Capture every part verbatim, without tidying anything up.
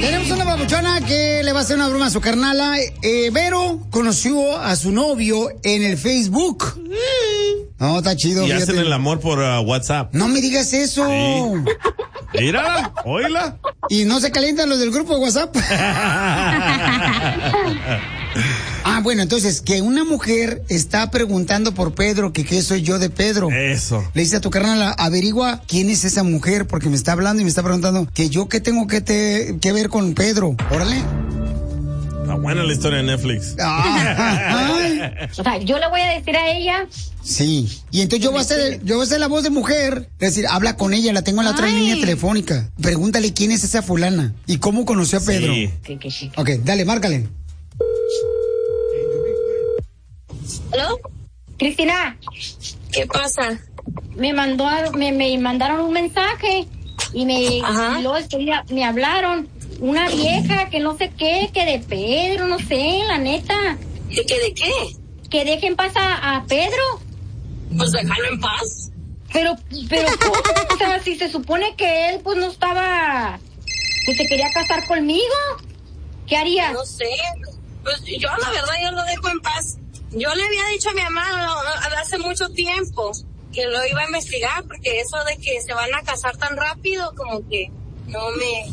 Tenemos una babuchona que le va a hacer una broma a su carnala. Eh, Vero conoció a su novio en el Facebook. No, está chido. Y fíjate. hacen el amor por uh, WhatsApp. No me digas eso. Sí. Mira, oíla. Y no se calientan los del grupo de WhatsApp. Ah, bueno, entonces, que una mujer está preguntando por Pedro, que qué soy yo de Pedro. Eso. Le dice a tu carnal, averigua quién es esa mujer, porque me está hablando y me está preguntando que yo qué tengo que, te, que ver con Pedro. Órale. Está buena la historia de Netflix. Ah, o sea, yo le voy a decir a ella. Sí. Y entonces yo voy a hacer, yo voy a hacer la voz de mujer. Es decir, habla con ella, la tengo en la otra Ay. línea telefónica. Pregúntale quién es esa fulana y cómo conoció a Pedro. Sí. Sí, que sí. Ok, dale, márcale. ¿Aló? Cristina. ¿Qué pasa? Me mandó, a- me, me mandaron un mensaje y me, Ajá. y luego después ya me hablaron. Una vieja que no sé qué, que de Pedro, no sé, la neta. ¿De qué? ¿De qué? Que dejen pasar a, a Pedro. Pues déjalo en paz. Pero, pero, ¿cómo? O sea, si se supone que él, pues, no estaba, que se quería casar conmigo, ¿qué haría? No sé. Pues yo, la verdad, yo lo dejo en paz. Yo le había dicho a mi mamá no, no, hace mucho tiempo que lo iba a investigar, porque eso de que se van a casar tan rápido, como que no me...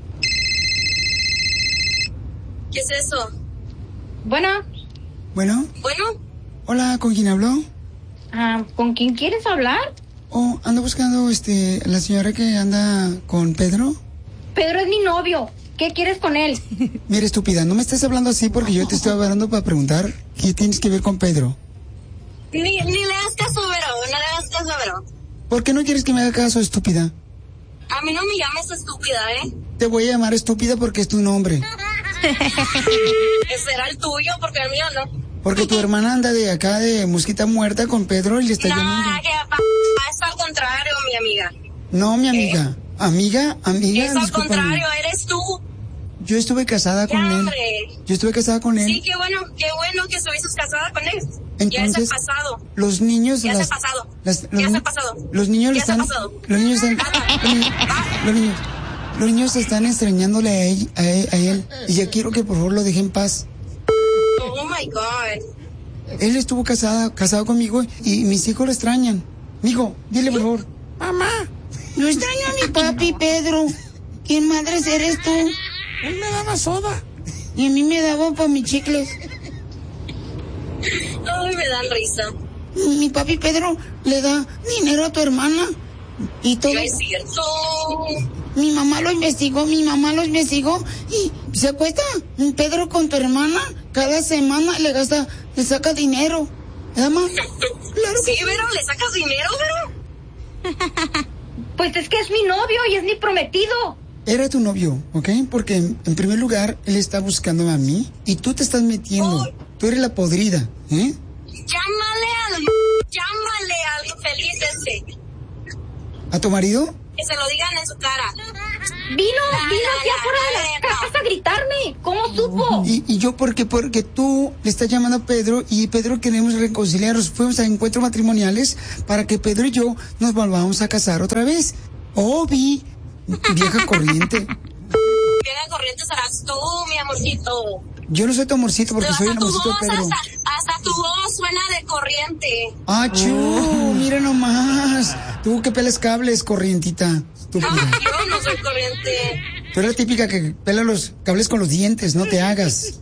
¿Qué es eso? Bueno, Bueno, Bueno, hola, ¿con quién habló? ah, ¿con quién quieres hablar? Oh, ando buscando, este, la señora que anda con Pedro. Pedro es mi novio. ¿Qué quieres con él? Mira, estúpida, no me estés hablando así porque yo te estoy hablando para preguntar qué tienes que ver con Pedro. ni, ni le das caso, Vero, no le das caso, Vero. ¿Por qué no quieres que me haga caso, estúpida? A mí no me llames estúpida, ¿eh? Te voy a llamar estúpida porque es tu nombre. Será el tuyo, porque el mío no. Porque tu hermana anda de acá de mosquita muerta con Pedro y le está No, llamando. que pa- es al contrario, mi amiga. No, mi amiga. Amiga, amiga, Es al discúlpame. contrario, eres tú. Yo estuve casada Ya, con él. hombre. Yo estuve casada con él. Sí, qué bueno, qué bueno que estuviste casada con él. ya es Entonces, el pasado. los niños... Ya es el las- pasado. las- Ya los, es ni- el pasado. los niños le Ya es el están... pasado. Los niños están... Los niños... Los niños, los niños están extrañándole a él, a él, a él. Y ya quiero que por favor lo deje en paz. Oh my God. Él estuvo casada, casado conmigo y mis hijos lo extrañan. Mijo, dile por favor. Mamá, yo extraño a mi papi, Pedro. ¿Quién madres eres tú? Él me daba soda. Y a mí me daba para mis chicles. Ay, me dan risa. Mi papi Pedro le da dinero a tu hermana. Y todo. No es cierto. Mi mamá lo investigó, mi mamá lo investigó. Y se acuesta Pedro con tu hermana. Cada semana le gasta, le saca dinero. ¿Verdad, mamá? Claro que Sí, Vero, ¿le sacas dinero, Vero? Pues es que es mi novio y es mi prometido. Era tu novio, ¿ok? Porque en, en primer lugar, él está buscando a mí y tú te estás metiendo. Uy. Tú eres la podrida, ¿eh? Llámale al... Llámale al infeliz ese. ¿A tu marido? Que se lo digan en su cara. Vino, No, vino no, aquí no, afuera de no, la no. casa a gritarme. ¿Cómo supo? Y, y yo, porque porque tú le estás llamando a Pedro y Pedro queremos reconciliarnos. Fuimos a encuentros matrimoniales para que Pedro y yo nos volvamos a casar otra vez. Obi, vieja corriente. Vieja corriente serás tú, mi amorcito. Yo no soy tu amorcito porque soy el Hasta tu amorcito de voz, Pedro. hasta, hasta tu voz suena de corriente. Ah, chu, mira nomás. Tú que pelas cables, corrientita. Estúpida. No, yo no soy corriente. Tú eres la típica que pela los cables con los dientes, no te hagas.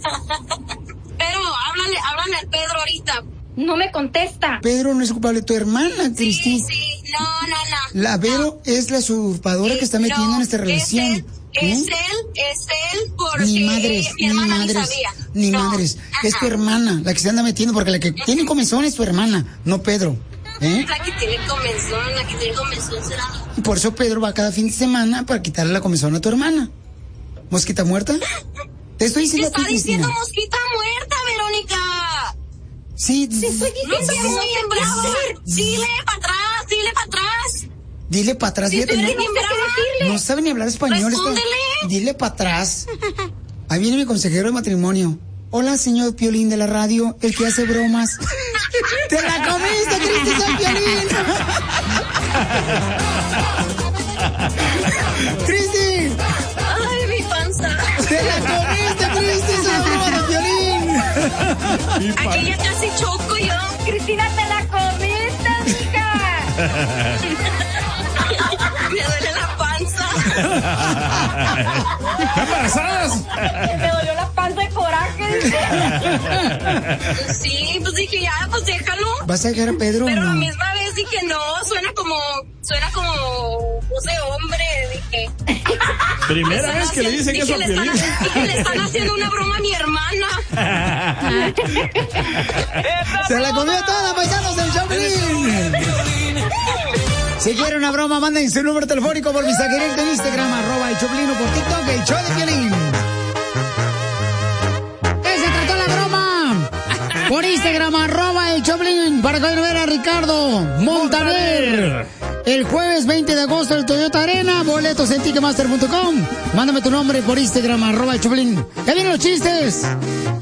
Pero háblale, háblale al Pedro ahorita. No me contesta. Pedro no es culpable, tu hermana, Sí, Cristi. sí, no, no, no. La Vero es la usurpadora que está metiendo No, en esta relación. Es él, ¿Eh? es él, es él, porque Ni madres, mi ni hermana ni madres, sabía. ni No, madres. Es tu ajá. hermana la que se anda metiendo porque la que tiene comezón es tu hermana, no Pedro. ¿Eh? La que tiene comezón, la que tiene comezón será. Y por eso Pedro va cada fin de semana para quitarle la comezón a tu hermana. ¿Mosquita muerta? Te estoy ¿Qué diciendo a ti, está diciendo Cristina. mosquita muerta, Verónica? Sí, Te estoy No diciendo seas que no muy te brava. hacer. Dile para atrás, dile para atrás. dile para atrás. Sí, fíjate, tú eres no, bien brava. no sabe ni hablar español. esta- Respóndele. Dile para atrás. Ahí viene mi consejero de matrimonio. Hola, señor Piolín de la radio, el que hace bromas. ¡Te la comiste, Cristi San Piolín! ¡Cristi! Ay, mi pan Aquí ya casi choco yo. Cristina, te la comiste, mija. Me duele la panza. ¡Embarazadas! Me dolió la panza de coraje. Sí, pues dije, ya, pues déjalo. ¿Vas a dejar a Pedro? Pero no? la misma vez dije, no, suena como, suena como voz de hombre, dije. Primera vez que le dicen dije, eso a le están, Piolín. dije, le están haciendo una broma a mi hermana. Se la comió toda, paisanos del Choplin. Si quieren una broma, manden su número telefónico por mensaje directo en Instagram, arroba el Choplin, o por TikTok, el show de Piolín. ¿Qué se trató la broma? Por Instagram, arroba el Choplin, para que vayan a ver a Ricardo Montaner. El jueves veinte de agosto en el Toyota Arena, boletos en ticketmaster punto com. Mándame tu nombre por Instagram, arroba el Choplin. ¡Ya vienen los chistes!